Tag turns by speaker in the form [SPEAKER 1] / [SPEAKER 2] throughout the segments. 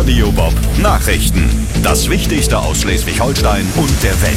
[SPEAKER 1] Radio Bob Nachrichten. Das Wichtigste aus Schleswig-Holstein und der Welt.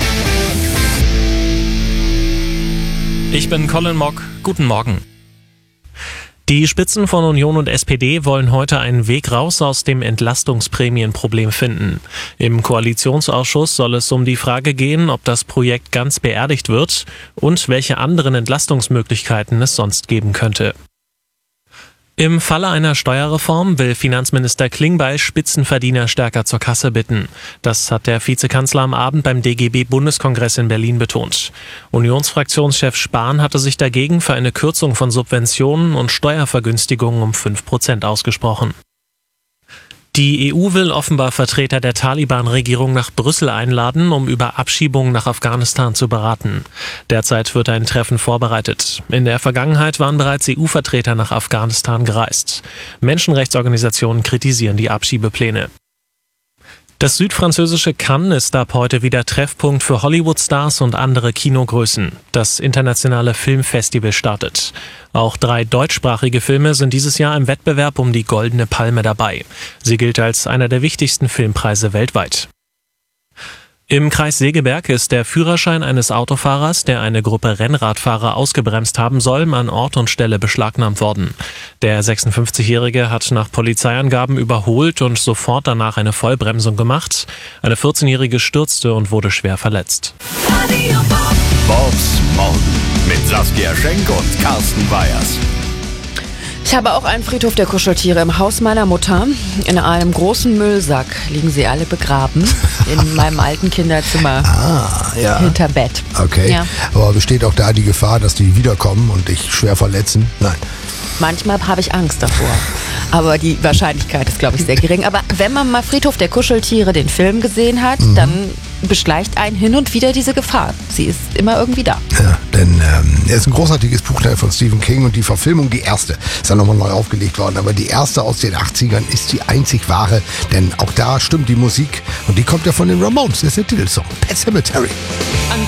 [SPEAKER 2] Ich bin Colin Mock. Guten Morgen. Die Spitzen von Union und SPD wollen heute einen Weg raus aus dem Entlastungsprämienproblem finden. Im Koalitionsausschuss soll es um die Frage gehen, ob das Projekt ganz beerdigt wird und welche anderen Entlastungsmöglichkeiten es sonst geben könnte. Im Falle einer Steuerreform will Finanzminister Klingbeil Spitzenverdiener stärker zur Kasse bitten. Das hat der Vizekanzler am Abend beim DGB-Bundeskongress in Berlin betont. Unionsfraktionschef Spahn hatte sich dagegen für eine Kürzung von Subventionen und Steuervergünstigungen um 5% ausgesprochen. Die EU will offenbar Vertreter der Taliban-Regierung nach Brüssel einladen, um über Abschiebungen nach Afghanistan zu beraten. Derzeit wird ein Treffen vorbereitet. In der Vergangenheit waren bereits EU-Vertreter nach Afghanistan gereist. Menschenrechtsorganisationen kritisieren die Abschiebepläne. Das südfranzösische Cannes ist ab heute wieder Treffpunkt für Hollywood-Stars und andere Kinogrößen. Das internationale Filmfestival startet. Auch 3 deutschsprachige Filme sind dieses Jahr im Wettbewerb um die Goldene Palme dabei. Sie gilt als einer der wichtigsten Filmpreise weltweit. Im Kreis Segeberg ist der Führerschein eines Autofahrers, der eine Gruppe Rennradfahrer ausgebremst haben soll, an Ort und Stelle beschlagnahmt worden. Der 56-Jährige hat nach Polizeiangaben überholt und sofort danach eine Vollbremsung gemacht. Eine 14-Jährige stürzte und wurde schwer verletzt.
[SPEAKER 1] Bobs Morgen mit Saskia Schenk und Carsten Weyers.
[SPEAKER 3] Ich habe auch einen Friedhof der Kuscheltiere im Haus meiner Mutter. In einem großen Müllsack liegen sie alle begraben. In meinem alten Kinderzimmer. Hinter Bett.
[SPEAKER 4] Okay.
[SPEAKER 3] Ja.
[SPEAKER 4] Aber besteht auch da die Gefahr, dass die wiederkommen und dich schwer verletzen? Nein.
[SPEAKER 3] Manchmal habe ich Angst davor. Aber die Wahrscheinlichkeit ist, glaube ich, sehr gering. Aber wenn man mal Friedhof der Kuscheltiere den Film gesehen hat, dann beschleicht einen hin und wieder diese Gefahr. Sie ist immer irgendwie da.
[SPEAKER 4] Ja, denn er ist ein großartiges Buchteil von Stephen King und die Verfilmung, die erste, ist dann nochmal neu aufgelegt worden. Aber die erste aus den 80ern ist die einzig wahre, denn auch da stimmt die Musik und die kommt ja von den Ramones. Das ist der Titelsong, Pet Sematary.